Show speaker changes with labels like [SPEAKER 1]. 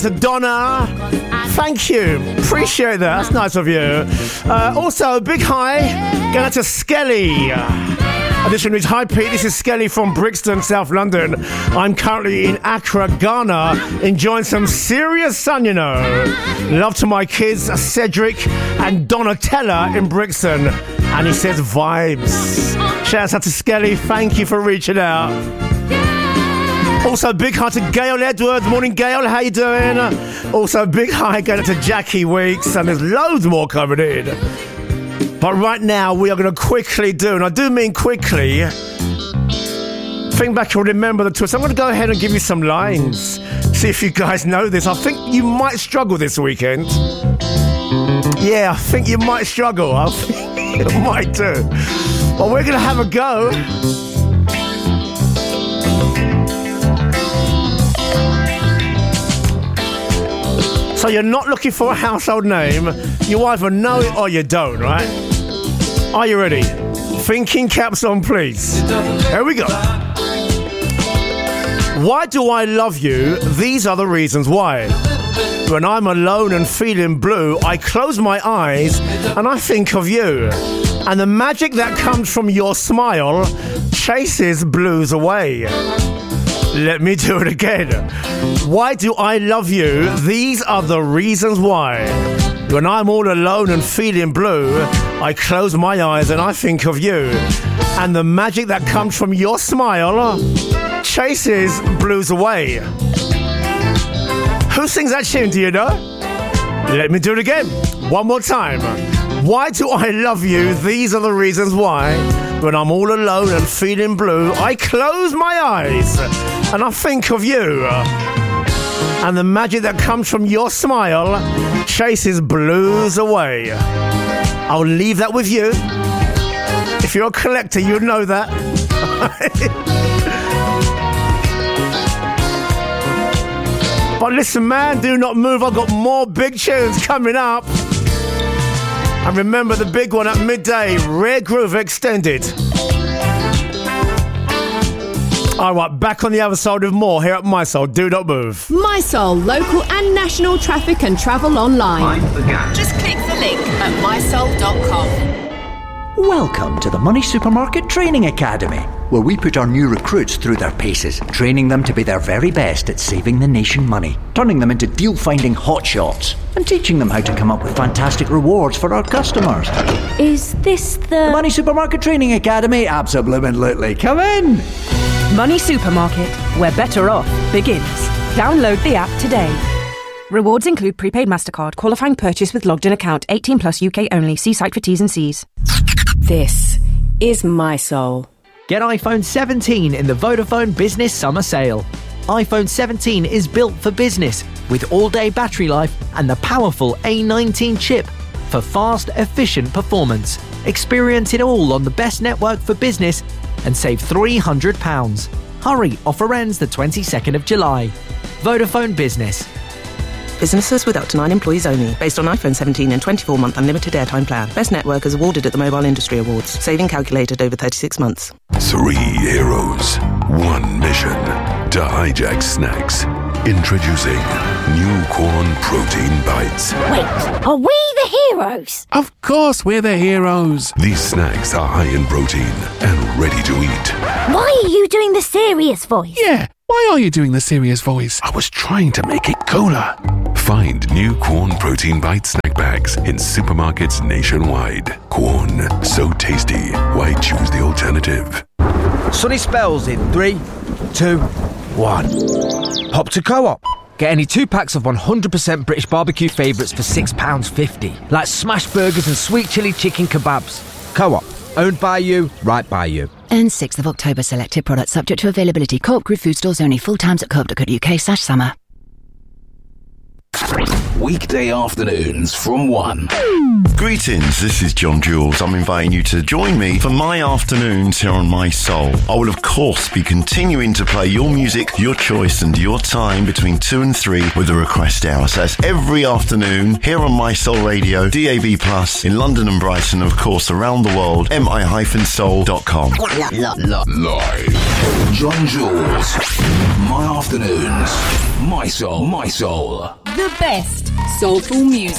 [SPEAKER 1] To Donna, thank you. Appreciate that. That's nice of you. Also, big hi going out to Skelly. This one is hi Pete. This is Skelly from Brixton, South London. I'm currently in Accra, Ghana, enjoying some serious sun, you know. Love to my kids, Cedric and Donatella in Brixton. And he says vibes. Shouts out to Skelly. Thank you for reaching out. Also, big hi to Gail Edwards. Morning, Gail. How you doing? Also, big hi going to Jackie Weeks. And there's loads more coming in. But right now, we are going to quickly do, and I do mean quickly, think back and remember the twist. I'm going to go ahead and give you some lines. See if you guys know this. I think you might struggle this weekend. Yeah, I think you might struggle. I think you might do. But we're going to have a go. So you're not looking for a household name. You either know it or you don't, right? Are you ready? Thinking caps on, please. Here we go. Why do I love you? These are the reasons why. When I'm alone and feeling blue, I close my eyes and I think of you. And the magic that comes from your smile chases blues away. Let me do it again. Why do I love you? These are the reasons why. When I'm all alone and feeling blue, I close my eyes and I think of you. And the magic that comes from your smile chases blues away. Who sings that tune, do you know? Let me do it again. One more time. Why do I love you? These are the reasons why. When I'm all alone and feeling blue, I close my eyes and I think of you. And the magic that comes from your smile chases blues away. I'll leave that with you. If you're a collector, you'll know that. But listen, man, do not move. I've got more big tunes coming up. And remember the big one at midday, Rare Groove Extended. All right, back on the other side with more here at My Soul. Do not move.
[SPEAKER 2] My Soul, local and national traffic and travel online. Just click the link at mysoul.com.
[SPEAKER 3] Welcome to the Money Supermarket Training Academy, where we put our new recruits through their paces, training them to be their very best at saving the nation money, turning them into deal-finding hotshots, and teaching them how to come up with fantastic rewards for our customers.
[SPEAKER 4] Is this the
[SPEAKER 3] Money Supermarket Training Academy? Absolutely. Come in!
[SPEAKER 5] Money Supermarket, where better off begins. Download the app today. Rewards include prepaid MasterCard, qualifying purchase with logged in account, 18 plus UK only. See site for T's and C's.
[SPEAKER 2] This is My Soul.
[SPEAKER 6] Get iPhone 17 in the Vodafone Business Summer Sale. iPhone 17 is built for business with all-day battery life and the powerful A19 chip for fast, efficient performance. Experience it all on the best network for business and save £300. Hurry, offer ends the 22nd of July. Vodafone Business.
[SPEAKER 7] Businesses with up to 9 employees only. Based on iPhone 17 and 24-month unlimited airtime plan. Best network is awarded at the Mobile Industry Awards. Saving calculated over 36 months.
[SPEAKER 8] 3 heroes, 1 mission. To hijack snacks. Introducing new Corn Protein Bites.
[SPEAKER 4] Wait, are we the heroes?
[SPEAKER 9] Of course we're the heroes.
[SPEAKER 8] These snacks are high in protein and ready to eat.
[SPEAKER 4] Why are you doing the serious voice?
[SPEAKER 9] Yeah, why are you doing the serious voice? I was trying to make it cooler.
[SPEAKER 8] Find new Corn Protein Bite snack bags in supermarkets nationwide. Corn, so tasty. Why choose the alternative?
[SPEAKER 10] Sunny spells in 3, 2, 1. Hop to Co-op. Get any 2 packs of 100% British barbecue favourites for £6.50. Like smash burgers and sweet chilli chicken kebabs. Co-op. Owned by you, right by you.
[SPEAKER 11] And 6th of October selected products subject to availability. Co-op Group food stores only. Full times at co-op.co.uk/summer.
[SPEAKER 12] Weekday afternoons from 1.
[SPEAKER 13] Greetings, this is John Jules. I'm inviting you to join me for my afternoons here on My Soul. I will of course be continuing to play your music, your choice and your time between 2 and 3 with a request hour. So that's every afternoon here on My Soul Radio, DAB Plus in London and Brighton, of course around the world, mi-soul.com.
[SPEAKER 12] Live. John Jules. My afternoons. My Soul. My Soul.
[SPEAKER 2] The best soulful music.